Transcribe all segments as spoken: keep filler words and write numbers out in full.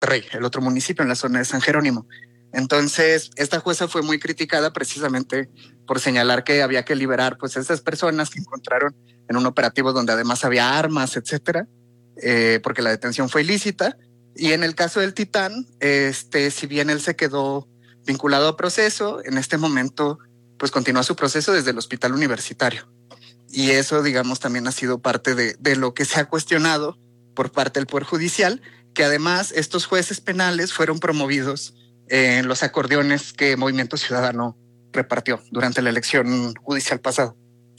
Monterrey, el otro municipio en la zona de San Jerónimo. Entonces, esta jueza fue muy criticada precisamente por señalar que había que liberar pues esas personas que encontraron en un operativo donde además había armas, etcétera, eh, porque la detención fue ilícita. Y en el caso del Titán, este, si bien él se quedó vinculado a proceso, en este momento pues continúa su proceso desde el hospital universitario. Y eso, digamos, también ha sido parte de, de lo que se ha cuestionado por parte del Poder Judicial, que además estos jueces penales fueron promovidos en los acordeones que Movimiento Ciudadano repartió durante la elección judicial pasada.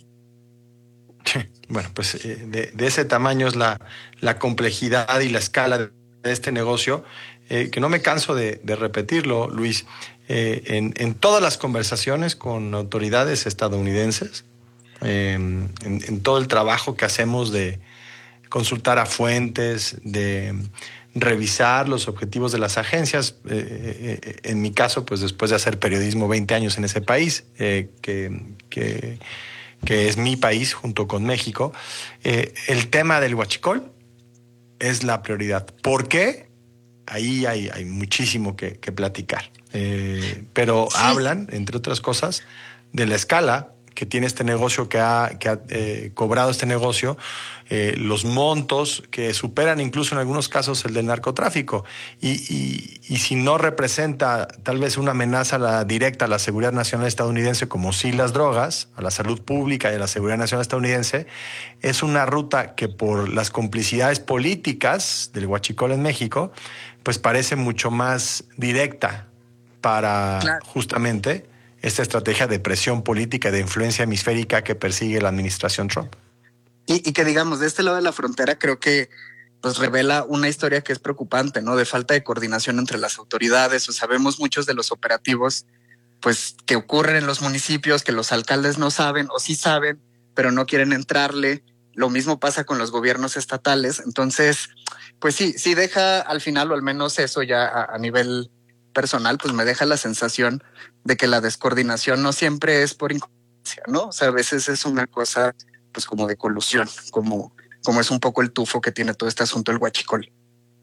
Sí, bueno, pues eh, de, de ese tamaño es la, la complejidad y la escala de, de este negocio, eh, que no me canso de, de repetirlo, Luis, eh, en, en todas las conversaciones con autoridades estadounidenses, eh, en, en todo el trabajo que hacemos de consultar a fuentes, de revisar los objetivos de las agencias, eh, eh, en mi caso, pues después de hacer periodismo veinte años en ese país, eh, que, que, que es mi país junto con México, eh, el tema del huachicol es la prioridad. ¿Por qué? Ahí hay, hay muchísimo que, que platicar. Eh, pero sí. Hablan, entre otras cosas, de la escala que tiene este negocio, que ha, que ha eh, cobrado este negocio, eh, los montos que superan incluso en algunos casos el del narcotráfico. Y, y, y si no representa tal vez una amenaza a la, directa a la seguridad nacional estadounidense, como sí las drogas, a la salud pública y a la seguridad nacional estadounidense, es una ruta que por las complicidades políticas del huachicol en México, pues parece mucho más directa para claro. justamente esta estrategia de presión política y de influencia hemisférica que persigue la administración Trump. Y, y que digamos, de este lado de la frontera creo que pues revela una historia que es preocupante, ¿no? De falta de coordinación entre las autoridades. O sabemos muchos de los operativos pues que ocurren en los municipios, que los alcaldes no saben o sí saben, pero no quieren entrarle. Lo mismo pasa con los gobiernos estatales. Entonces, pues sí, sí deja al final, o al menos eso ya a, a nivel personal, pues me deja la sensación de que la descoordinación no siempre es por inconsciencia, ¿no? O sea, a veces es una cosa pues como de colusión, como, como es un poco el tufo que tiene todo este asunto del huachicol.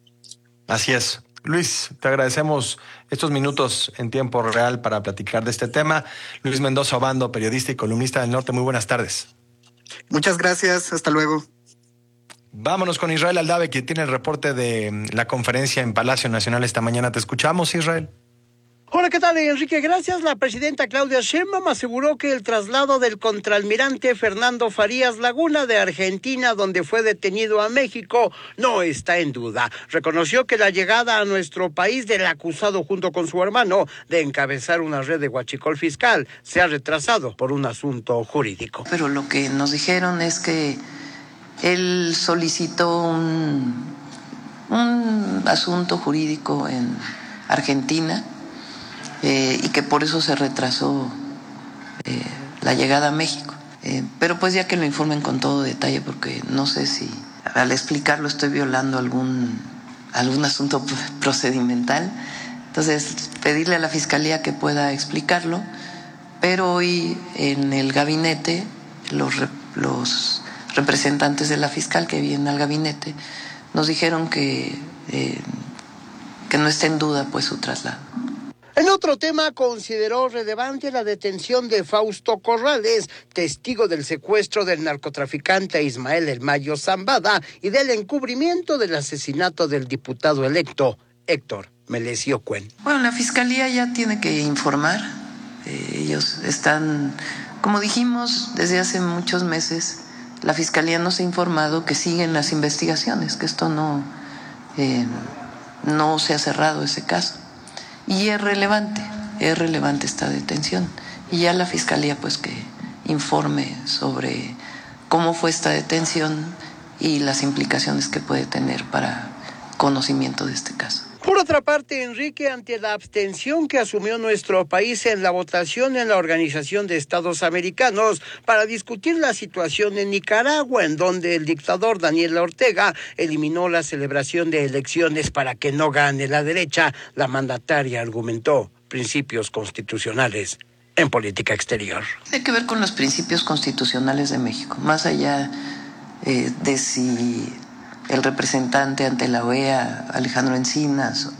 Así es. Luis, te agradecemos estos minutos en tiempo real para platicar de este tema. Luis Mendoza Obando, periodista y columnista del Norte, muy buenas tardes. Muchas gracias, hasta luego. Vámonos con Israel Aldave, quien tiene el reporte de la conferencia en Palacio Nacional esta mañana. Te escuchamos, Israel. Hola, ¿qué tal, Enrique? Gracias. La presidenta Claudia Sheinbaum aseguró que el traslado del contraalmirante Fernando Farías Laguna de Argentina, donde fue detenido, a México, no está en duda. Reconoció que la llegada a nuestro país del acusado junto con su hermano de encabezar una red de huachicol fiscal se ha retrasado por un asunto jurídico. Pero lo que nos dijeron es que él solicitó un, un asunto jurídico en Argentina, Eh, y que por eso se retrasó eh, la llegada a México. Eh, pero pues ya que lo informen con todo detalle, porque no sé si al explicarlo estoy violando algún, algún asunto procedimental. Entonces, pedirle a la Fiscalía que pueda explicarlo, pero hoy en el gabinete los, los representantes de la fiscal que vienen al gabinete nos dijeron que, eh, que no está en duda pues su traslado. En otro tema, consideró relevante la detención de Fausto Corrales, testigo del secuestro del narcotraficante Ismael El Mayo Zambada y del encubrimiento del asesinato del diputado electo Héctor Melesio Cuen. Bueno, la Fiscalía ya tiene que informar. Eh, ellos están, como dijimos, desde hace muchos meses, la Fiscalía nos ha informado que siguen las investigaciones, que esto no, eh, no se ha cerrado ese caso. Y es relevante, es relevante esta detención. Y ya la Fiscalía pues que informe sobre cómo fue esta detención y las implicaciones que puede tener para conocimiento de este caso. Por otra parte, Enrique, ante la abstención que asumió nuestro país en la votación en la Organización de Estados Americanos para discutir la situación en Nicaragua, en donde el dictador Daniel Ortega eliminó la celebración de elecciones para que no gane la derecha, la mandataria argumentó principios constitucionales en política exterior. Tiene que ver con los principios constitucionales de México, más allá eh, de si el representante ante la O E A, Alejandro Encinas,